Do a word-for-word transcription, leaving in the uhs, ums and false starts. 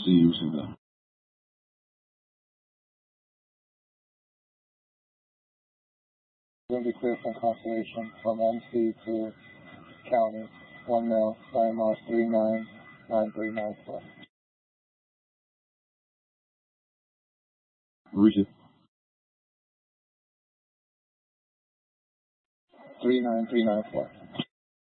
see you soon then. Going to be clear from Constellation from M C to County, one mil, I M R three nine nine three nine four. Mauricio. three nine three nine four.